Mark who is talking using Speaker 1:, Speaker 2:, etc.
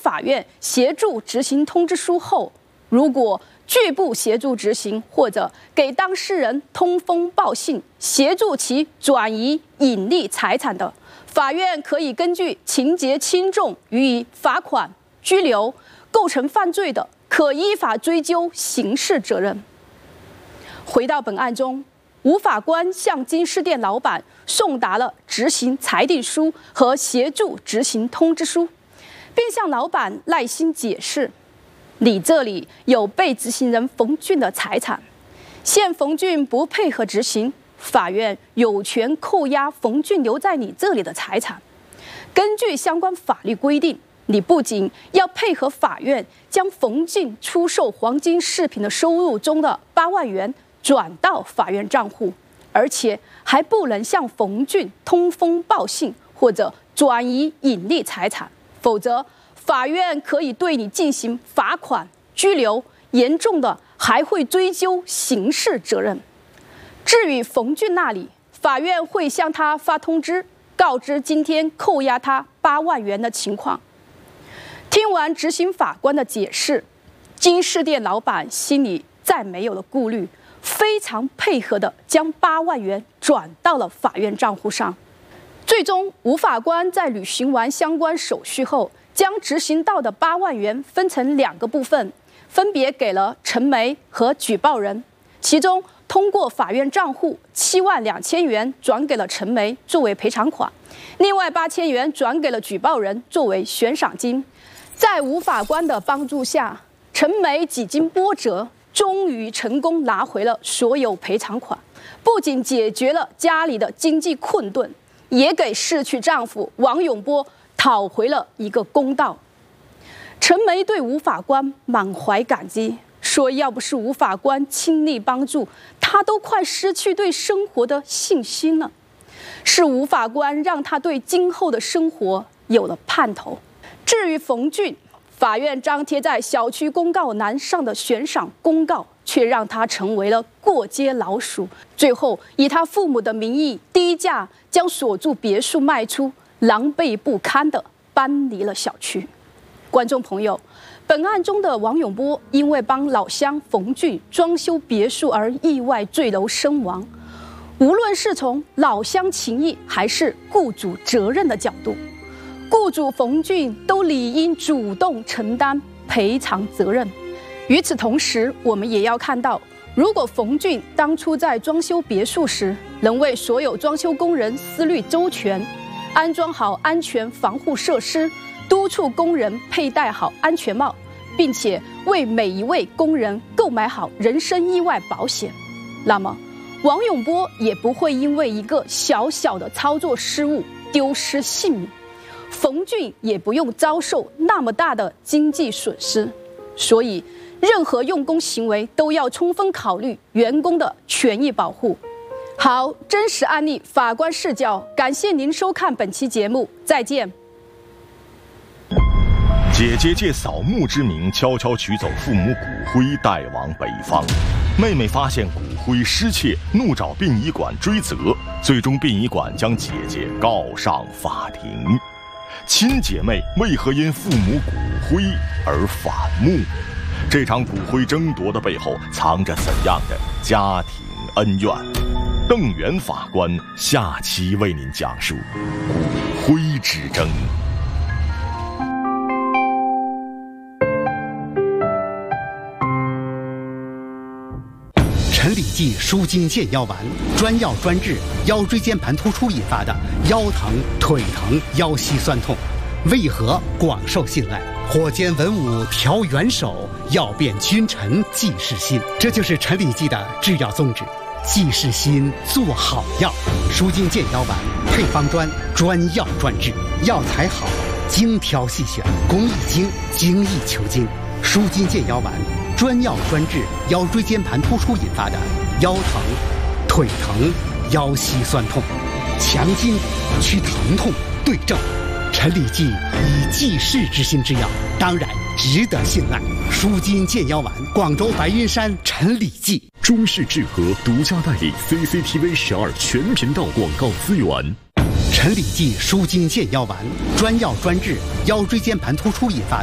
Speaker 1: 法院协助执行通知书后，如果拒不协助执行，或者给当事人通风报信，协助其转移隐匿财产的，法院可以根据情节轻重予以罚款、拘留；构成犯罪的，可依法追究刑事责任。回到本案中，吴法官向金饰店老板送达了执行裁定书和协助执行通知书，并向老板耐心解释：你这里有被执行人冯俊的财产，现冯俊不配合执行，法院有权扣押冯俊留在你这里的财产。根据相关法律规定，你不仅要配合法院将冯俊出售黄金饰品的收入中的8万元转到法院账户，而且还不能向冯俊通风报信或者转移隐匿财产，否则法院可以对你进行罚款、拘留，严重的还会追究刑事责任。至于冯俊那里，法院会向他发通知，告知今天扣押他8万元的情况。听完执行法官的解释，金饰店老板心里再没有了顾虑，非常配合地将8万元转到了法院账户上。最终，吴法官在履行完相关手续后，将执行到的8万元分成2个部分，分别给了陈梅和举报人。其中，通过法院账户7万2千元转给了陈梅作为赔偿款，另外8千元转给了举报人作为悬赏金。在吴法官的帮助下，陈梅几经波折，终于成功拿回了所有赔偿款，不仅解决了家里的经济困顿，也给逝去丈夫王永波讨回了一个公道。陈梅对吴法官满怀感激，说要不是吴法官倾力帮助，她都快失去对生活的信心了。是吴法官让她对今后的生活有了盼头。至于冯俊，法院张贴在小区公告栏上的悬赏公告，却让他成为了过街老鼠。最后以他父母的名义低价将所住别墅卖出，狼狈不堪地搬离了小区。观众朋友，本案中的王永波因为帮老乡冯俊装修别墅而意外坠楼身亡。无论是从老乡情谊还是雇主责任的角度，雇主冯俊都理应主动承担赔偿责任。与此同时，我们也要看到，如果冯俊当初在装修别墅时能为所有装修工人思虑周全，安装好安全防护设施，督促工人佩戴好安全帽，并且为每一位工人购买好人身意外保险，那么王永波也不会因为一个小小的操作失误丢失性命，冯俊也不用遭受那么大的经济损失。所以任何用工行为都要充分考虑员工的权益保护。好，真实案例法官视角，感谢您收看本期节目，再见。
Speaker 2: 姐姐借扫墓之名悄悄取走父母骨灰带往北方，妹妹发现骨灰失窃，怒找殡仪馆追责，最终殡仪馆将姐姐告上法庭。亲姐妹为何因父母骨灰而反目？这场骨灰争夺的背后藏着怎样的家庭恩怨？邓元法官下期为您讲述骨灰之争。
Speaker 3: 陈李济舒筋健腰丸，专药专治腰椎间盘突出引发的腰疼、腿疼、腰膝酸痛，为何广受信赖？火尖文武调元首，要变君臣济世心。这就是陈李济的制药宗旨，济世心，做好药。舒筋健腰丸配方专，专药专治，药材好，精挑细选，工艺精，精益求精。舒筋健腰丸专药专治腰椎间盘突出引发的腰疼、腿疼、腰膝酸痛，强筋骨，去疼痛，对症。陈李济以济世之心之药，当然值得信赖。舒筋健腰丸，广州白云山陈李济。
Speaker 4: 中式制和独家代理 CCTV 12全频道广告资源。
Speaker 3: 陈李济舒筋健腰丸专药专治腰椎间盘突出引发